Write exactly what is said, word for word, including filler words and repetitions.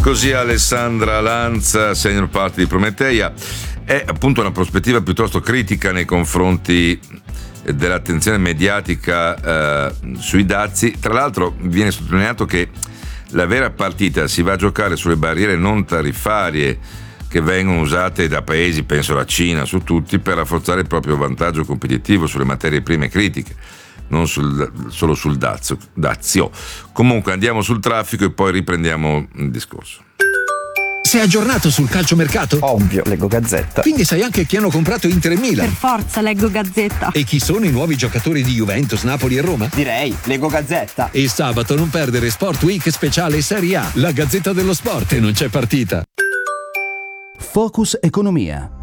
Così Alessandra Lanza, senior party di Prometeia. È appunto una prospettiva piuttosto critica nei confronti dell'attenzione mediatica eh, sui dazi. Tra l'altro viene sottolineato che la vera partita si va a giocare sulle barriere non tariffarie che vengono usate da paesi, penso alla Cina, su tutti, per rafforzare il proprio vantaggio competitivo sulle materie prime critiche, non sul, solo sul dazio, dazio. Comunque andiamo sul traffico e poi riprendiamo il discorso. Sei aggiornato sul calciomercato? Ovvio, leggo Gazzetta. Quindi sai anche chi hanno comprato Inter e Milan? Per forza, leggo Gazzetta. E chi sono i nuovi giocatori di Juventus, Napoli e Roma? Direi, leggo Gazzetta. E sabato non perdere Sport Week speciale Serie A, la Gazzetta dello Sport, e non c'è partita. Focus Economia.